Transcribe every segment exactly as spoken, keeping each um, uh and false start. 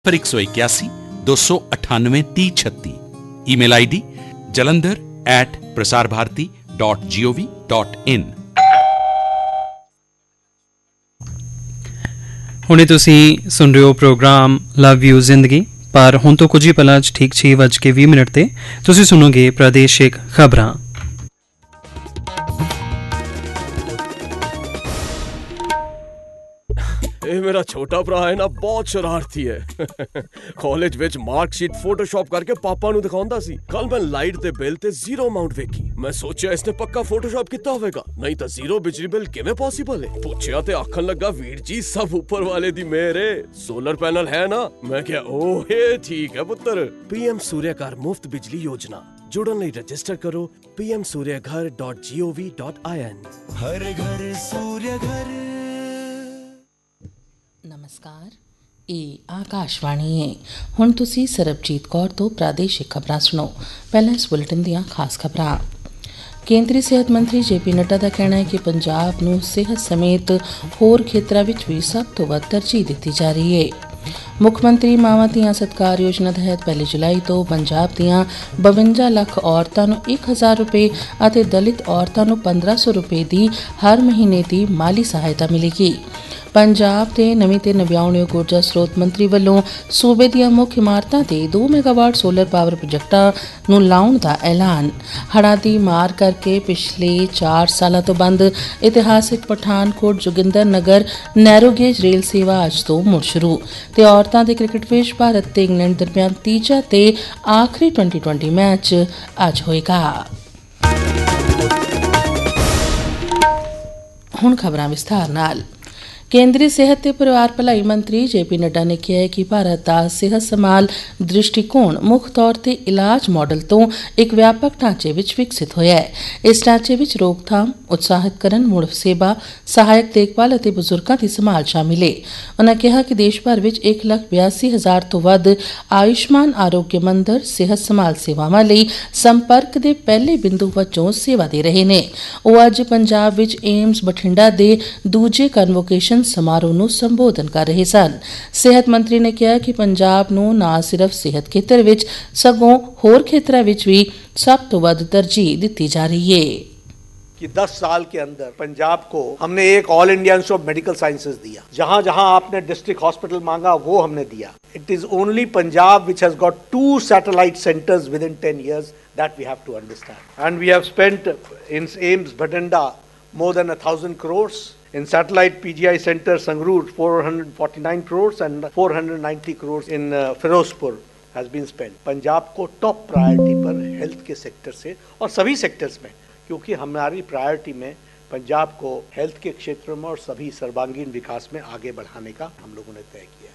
पर एक सौ इक्यासी दो सौ अठानवे ती छत्ती। Email I D Jalandhar eight Prasar Bharati dot G O V dot in. ਹੁਣੇ ਤੁਸੀਂ ਸੁਣ ਰਹੇ ਹੋ ਪ੍ਰੋਗਰਾਮ ਲਵ ਯੂ ਜ਼ਿੰਦਗੀ, ਪਰ ਹੁਣ ਤੋਂ ਕੁਝ ਹੀ ਪਲਾਂ 'ਚ ਠੀਕ ਛੇ ਵੱਜ ਕੇ ਵੀਹ ਮਿੰਟ ਤੇ ਤੁਸੀਂ ਸੁਣੋਗੇ ਪ੍ਰਾਦੇਸ਼ਿਕ ਖਬਰਾਂ। ਇਹ ਮੇਰਾ ਛੋਟਾ ਭਰਾ ਹੈ ਨਾ, ਬਹੁਤ ਸ਼ਰਾਰਤੀ ਹੈ। ਕਾਲਜ ਵਿੱਚ ਮਾਰਕਸ਼ੀਟ ਫੋਟੋਸ਼ਾਪ ਕਰਕੇ ਪਾਪਾ ਨੂੰ ਦਿਖਾਉਂਦਾ ਸੀ। ਕੱਲ ਮੈਂ ਲਾਈਟ ਦੇ ਬਿੱਲ ਤੇ ਜ਼ੀਰੋ ਅਮਾਉਂਟ ਵੇਖੀ। ਮੈਂ ਸੋਚਿਆ ਇਸਨੇ ਪੱਕਾ ਫੋਟੋਸ਼ਾਪ ਕੀਤਾ ਹੋਵੇਗਾ, ਨਹੀਂ ਤਾਂ ਜ਼ੀਰੋ ਬਿਜਲੀ ਬਿੱਲ ਕਿਵੇਂ ਪੋਸੀਬਲ ਹੈ। ਪੁੱਛਿਆ ਤੇ ਆਖਣ ਲੱਗਾ, ਵੀਰ ਜੀ ਸਭ ਉੱਪਰ ਵਾਲੇ ਦੀ ਮਿਹਰ ਹੈ, ਸੋਲਰ ਪੈਨਲ ਹੈ ਨਾ। ਮੈਂ ਕਿਹਾ ਓਹ ਇਹ ਠੀਕ ਹੈ ਪੁੱਤਰ। ਪੀਐਮ ਸੂਰਿਆ ਘਰ ਮੁਫਤ ਬਿਜਲੀ ਯੋਜਨਾ, ਜੁੜਨ ਲਈ ਰਜਿਸਟਰ ਕਰੋ ਪੀ ਐਮ ਸੂਰਿਆ ਘਰ ਡਾਟ ਜੀ ਓ ਵੀ ਡਾਟ ਆਈ ਐਨ। ਹਰ ਘਰ ਸੂਰਿਆ ਘਰ। ਨਮਸਕਾਰ, ਇਹ ਆਕਾਸ਼ਵਾਣੀ ਹੈ। ਹੁਣ ਤੁਸੀਂ ਸਰਬਜੀਤ ਕੌਰ ਤੋਂ ਪ੍ਰਾਦੇਸ਼ਿਕ ਖਬਰਾਂ ਸੁਣੋ। ਪਹਿਲਾਂ ਇਸ ਬੁਲੇਟਿਨ ਦੀਆਂ ਖਾਸ ਖਬਰਾਂ। ਕੇਂਦਰੀ ਸਿਹਤ ਮੰਤਰੀ ਜੇ ਪੀ ਨੱਡਾ ਦਾ ਕਹਿਣਾ ਹੈ ਕਿ ਪੰਜਾਬ ਨੂੰ ਸਿਹਤ ਸਮੇਤ ਹੋਰ ਖੇਤਰਾਂ ਵਿੱਚ ਵੀ ਸਭ ਤੋਂ ਵੱਧ ਤਰਜੀਹ ਦਿੱਤੀ ਜਾ ਰਹੀ ਹੈ। ਮੁੱਖ ਮੰਤਰੀ ਮਾਵਾਂ ਧੀਆਂ ਸਤਿਕਾਰ ਯੋਜਨਾ ਤਹਿਤ ਪਹਿਲੀ ਜੁਲਾਈ ਤੋਂ ਪੰਜਾਬ ਦੀਆਂ ਬਵੰਜਾ ਲੱਖ ਔਰਤਾਂ ਨੂੰ ਇੱਕ ਹਜ਼ਾਰ ਰੁਪਏ ਅਤੇ ਦਲਿਤ ਔਰਤਾਂ ਨੂੰ ਪੰਦਰਾਂ ਸੌ ਰੁਪਏ ਦੀ ਹਰ ਮਹੀਨੇ ਦੀ ਮਾਲੀ ਸਹਾਇਤਾ ਮਿਲੇਗੀ। ਪੰਜਾਬ ਦੇ ਨਵੀਂ ਤੇ ਨਵਿਆਉਣਯੋਗ ਊਰਜਾ ਸਰੋਤ ਮੰਤਰੀ ਵੱਲੋਂ ਸੂਬੇ ਦੀਆਂ ਮੁੱਖ ਇਮਾਰਤਾਂ ਤੇ ਦੋ ਮੈਗਾਵਾਟ ਸੋਲਰ ਪਾਵਰ ਪ੍ਰੋਜੈਕਟਾਂ ਨੂੰ ਲਾਉਣ ਦਾ ਐਲਾਨ। ਹੜ੍ਹਾਂ ਦੀ ਮਾਰ ਕਰਕੇ ਪਿਛਲੇ ਚਾਰ ਸਾਲਾਂ ਤੋਂ ਬੰਦ ਇਤਿਹਾਸਿਕ ਪਠਾਨਕੋਟ ਜੋਗਿੰਦਰ ਨਗਰ ਨੈਰੋਗੇਜ ਰੇਲ ਸੇਵਾ ਅੱਜ ਤੋਂ ਮੁੜ ਸ਼ੁਰੂ। ਤੇ ਔਰਤਾਂ ਦੇ ਕ੍ਰਿਕਟ ਵਿੱਚ ਭਾਰਤ ਤੇ ਇੰਗਲੈਂਡ ਦਰਮਿਆਨ ਤੀਜਾ ਤੇ ਆਖਰੀ ਟਵੈਂਟੀ ਟਵੈਂਟੀ ਮੈਚ ਅੱਜ ਹੋਏਗਾ। ਹੁਣ ਖਬਰਾਂ ਵਿਸਥਾਰ ਨਾਲ। ਕੇਂਦਰੀ ਸਿਹਤ ਤੇ ਪਰਿਵਾਰ ਭਲਾਈ ਮੰਤਰੀ ਜੇ ਪੀ ਨੱਡਾ ਨੇ ਕਿਹਾ ਹੈ ਕਿ ਭਾਰਤ ਦਾ ਸਿਹਤ ਸੰਭਾਲ ਦ੍ਰਿਸ਼ਟੀਕੋਣ ਮੁੱਖ ਤੌਰ ਤੇ ਇਲਾਜ ਮਾਡਲ ਤੋਂ ਇੱਕ ਵਿਆਪਕ ਢਾਂਚੇ ਵਿੱਚ ਵਿਕਸਿਤ ਹੋਇਆ ਹੈ। ਇਸ ਢਾਂਚੇ ਵਿੱਚ ਰੋਕਥਾਮ, ਉਤਸ਼ਾਹਿਤ ਕਰਨ, ਮੁੜ ਸੇਵਾ, ਸਹਾਇਕ ਦੇਖਭਾਲ ਅਤੇ ਬਜ਼ੁਰਗਾਂ ਦੀ ਸੰਭਾਲ ਸ਼ਾਮਿਲ ਹੈ। ਉਨ੍ਹਾਂ ਕਿਹਾ ਕਿ ਦੇਸ਼ ਭਰ ਵਿੱਚ ਇੱਕ ਲੱਖ ਬਿਆਸੀ ਹਜ਼ਾਰ ਤੋਂ ਵੱਧ ਆਯੁਸ਼ਮਾਨ ਆਰੋਗਯ ਮੰਦਰ ਸਿਹਤ ਸੰਭਾਲ ਸੇਵਾਵਾਂ ਲਈ ਸੰਪਰਕ ਦੇ ਪਹਿਲੇ ਬਿੰਦੂ ਵਜੋਂ ਸੇਵਾ ਦੇ ਰਹੇ ਨੇ। ਉਹ ਅੱਜ ਪੰਜਾਬ ਵਿੱਚ ਏਮਜ਼ ਬਠਿੰਡਾ ਦੇ ਦੂਜੇ ਕਨਵੋਕੇਸ਼ਨ ਸਮਾਰੋਹ ਨੂੰ ਸੰਬੋਧਨ ਕਰ ਰਹੇ ਸਨ। ਸਿਹਤ ਮੰਤਰੀ ਨੇ ਕਿਹਾ ਕਿ ਪੰਜਾਬ ਨੂੰ ਨਾ ਸਿਰਫ ਸਿਹਤ ਖੇਤਰ ਵਿੱਚ ਸਗੋਂ ਹੋਰ ਖੇਤਰਾਂ ਵਿੱਚ ਵੀ ਸਭ ਤੋਂ ਵੱਧ ਤਰਜੀਹ ਦਿੱਤੀ ਜਾ ਰਹੀ है कि दस साल के अंदर पंजाब को हमने एक all India institute of medical sciences दिया। जहां जहां आपने डिस्ट्रिक्ट हॉस्पिटल मांगा वो हमने दिया। It is only Punjab which has got two satellite centers within ten years that we have to understand. And we have spent in AIIMS Bhatinda more than a thousand crores. In satellite P G I center Sangrur four hundred forty-nine crores and four hundred ninety crores in uh, Firozpur has been spent. Punjab को top priority पर health के sector से और सभी sectors में, क्योंकि हमारी priority में पंजाब को हेल्थ के क्षेत्र में और सभी सर्वांगीण विकास में आगे बढ़ाने का हम लोगों ने तय किया है।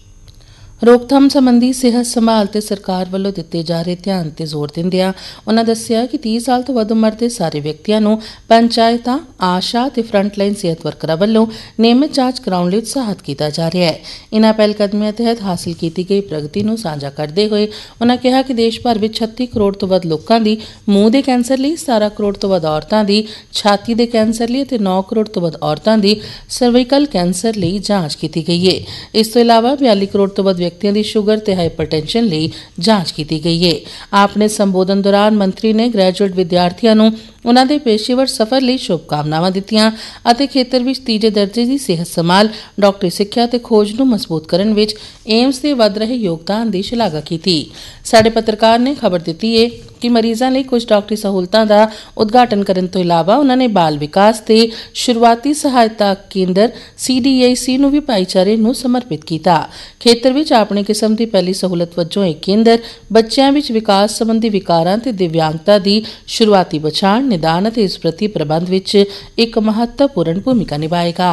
ਰੋਕਥਾਮ ਸੰਬੰਧੀ ਸਿਹਤ ਸੰਭਾਲ ਤੇ ਸਰਕਾਰ ਵੱਲੋਂ ਦਿੱਤੇ ਜਾ ਰਹੇ ਧਿਆਨ ਤੇ ਜ਼ੋਰ ਦਿੰਦਿਆਂ ਉਨ੍ਹਾਂ ਦੱਸਿਆ ਕਿ ਤੀਹ ਸਾਲ ਤੋਂ ਵੱਧ ਉਮਰ ਦੇ ਸਾਰੇ ਵਿਅਕਤੀਆਂ ਨੂੰ ਪੰਚਾਇਤਾਂ, ਆਸ਼ਾ ਤੇ ਫਰੰਟਲਾਈਨ ਸਿਹਤ ਵਰਕਰਾਂ ਵੱਲੋਂ ਨਿਯਮਿਤ ਜਾਂਚ ਕਰਾਉਣ ਲਈ ਉਤਸ਼ਾਹਿਤ ਕੀਤਾ ਜਾ ਰਿਹਾ ਹੈ। ਇਨ੍ਹਾਂ ਪਹਿਲਕਦਮੀਆਂ ਤਹਿਤ ਹਾਸਲ ਕੀਤੀ ਗਈ ਪ੍ਰਗਤੀ ਨੂੰ ਸਾਂਝਾ ਕਰਦੇ ਹੋਏ ਉਨ੍ਹਾਂ ਕਿਹਾ ਕਿ ਦੇਸ਼ ਭਰ ਵਿੱਚ ਛੱਤੀ ਕਰੋੜ ਤੋਂ ਵੱਧ ਲੋਕਾਂ ਦੀ ਮੂੰਹ ਦੇ ਕੈਂਸਰ ਲਈ, ਸਤਾਰਾਂ ਕਰੋੜ ਤੋਂ ਵੱਧ ਔਰਤਾਂ ਦੀ ਛਾਤੀ ਦੇ ਕੈਂਸਰ ਲਈ ਅਤੇ ਨੌ ਕਰੋੜ ਤੋਂ ਵੱਧ ਔਰਤਾਂ ਦੀ ਸਰਵਾਈਕਲ ਕੈਂਸਰ ਲਈ ਜਾਂਚ ਕੀਤੀ ਗਈ ਹੈ। ਇਸ ਤੋਂ ਇਲਾਵਾ ਬਿਆਲੀ ਕਰੋੜ ਤੋਂ ਵੱਧ ਵਿਅਕਤੀਆਂ ਦੀ ਸ਼ੂਗਰ ਤੇ ਹਾਈਪਰਟੈਂਸ਼ਨ ਲਈ ਜਾਂਚ ਕੀਤੀ ਗਈ ਹੈ। ਆਪਣੇ ਸੰਬੋਧਨ ਦੌਰਾਨ ਮੰਤਰੀ ਨੇ ਗ੍ਰੈਜੂਏਟ ਵਿਦਿਆਰਥੀਆਂ ਨੂੰ ਉਨ੍ਹਾਂ ਦੇ ਪੇਸ਼ੇਵਰ ਸਫ਼ਰ ਲਈ ਸ਼ੁਭਕਾਮਨਾਵਾਂ ਦਿੱਤੀਆਂ ਅਤੇ ਖੇਤਰ ਵਿੱਚ ਤੀਜੇ ਦਰਜੇ ਦੀ ਸਿਹਤ ਸੰਭਾਲ, ਡਾਕਟਰੀ ਸਿੱਖਿਆ ਤੇ ਖੋਜ ਨੂੰ ਮਜ਼ਬੂਤ ਕਰਨ ਵਿੱਚ ਏਮਜ਼ ਦੇ ਵੱਧ ਰਹੇ ਯੋਗਦਾਨ ਦੀ ਸ਼ਲਾਘਾ ਕੀਤੀ। ਸਾਡੇ ਪੱਤਰਕਾਰ ਨੇ ਖਬਰ ਦਿੱਤੀ ਹੈ ਕਿ ਮਰੀਜ਼ਾਂ ਲਈ ਕੁਝ ਡਾਕਟਰੀ ਸਹੂਲਤਾਂ ਦਾ ਉਦਘਾਟਨ ਕਰਨ ਤੋਂ ਇਲਾਵਾ ਉਨ੍ਹਾਂ ਨੇ ਬਾਲ ਵਿਕਾਸ ਤੇ ਸ਼ੁਰੂਆਤੀ ਸਹਾਇਤਾ ਕੇਂਦਰ ਸੀ ਡੀ ਏ ਸੀ ਨੂੰ ਵੀ ਭਾਈਚਾਰੇ ਨੂੰ ਸਮਰਪਿਤ ਕੀਤਾ। ਖੇਤਰ ਵਿੱਚ ਆਪਣੀ ਕਿਸਮ ਦੀ ਪਹਿਲੀ ਸਹੂਲਤ ਵਜੋਂ ਇਹ ਕੇਂਦਰ ਬੱਚਿਆਂ ਵਿੱਚ ਵਿਕਾਸ ਸੰਬੰਧੀ ਵਿਕਾਰਾਂ ਤੇ ਦਿਵਿਆਂਗਤਾ ਦੀ ਸ਼ੁਰੂਆਤੀ ਪਛਾਣ, ਨਿਦਾਨ ਅਤੇ ਇਸ ਪ੍ਰਤੀ ਪ੍ਰਬੰਧ ਵਿੱਚ ਇੱਕ ਮਹੱਤਵਪੂਰਨ ਭੂਮਿਕਾ ਨਿਭਾਏਗਾ।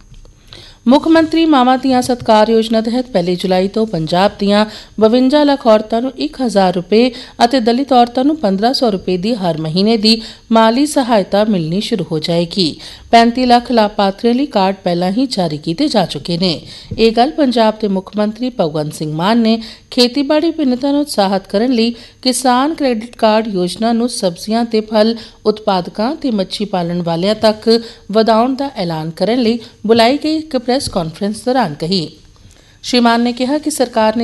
ਮੁੱਖ ਮੰਤਰੀ ਮਾਵਾਂ ਧੀਆਂ ਸਤਿਕਾਰ ਯੋਜਨਾ ਤਹਿਤ ਪਹਿਲੀ ਜੁਲਾਈ ਤੋਂ ਪੰਜਾਬ ਦੀਆਂ ਬਵੰਜਾ ਲੱਖ ਔਰਤਾਂ ਨੂੰ ਇੱਕ ਹਜ਼ਾਰ ਰੁਪਏ ਅਤੇ ਦਲਿਤ ਔਰਤਾਂ ਨੂੰ ਪੰਦਰਾਂ ਸੌ ਰੁਪਏ ਦੀ ਹਰ ਮਹੀਨੇ ਦੀ ਮਾਲੀ ਸਹਾਇਤਾ ਮਿਲਣੀ ਸ਼ੁਰੂ ਹੋ ਜਾਏਗੀ। ਪੈਂਤੀ ਲੱਖ ਲਾਭਪਾਤਰੀਆਂ ਲਈ ਕਾਰਡ ਪਹਿਲਾਂ ਹੀ ਜਾਰੀ ਕੀਤੇ ਜਾ ਚੁੱਕੇ ਨੇ। ਇਹ ਗੱਲ ਪੰਜਾਬ ਦੇ ਮੁੱਖ ਮੰਤਰੀ ਭਗਵੰਤ ਸਿੰਘ ਮਾਨ ਨੇ ਖੇਤੀਬਾੜੀ ਭਿੰਨਤਾ ਨੂੰ ਉਤਸ਼ਾਹਿਤ ਕਰਨ ਲਈ ਕਿਸਾਨ ਕ੍ਰੈਡਿਟ ਕਾਰਡ ਯੋਜਨਾ ਨੂੰ ਸਬਜ਼ੀਆਂ ਤੇ ਫਲ ਉਤਪਾਦਕਾਂ ਤੇ ਮੱਛੀ ਪਾਲਣ ਵਾਲਿਆਂ ਤੱਕ ਵਧਾਉਣ ਦਾ ਐਲਾਨ ਕਰਨ ਲਈ ਬੁਲਾਈ ਗਈ ਇੱਕ ਪ੍ਰੈਸ ਕਾਨਫਰੰਸ ਦੌਰਾਨ ਕਹੀ। ਸ਼੍ਰੀ ਮਾਨ ਨੇ ਕਿਹਾ ਕਿ ਸਰਕਾਰ ਨੇ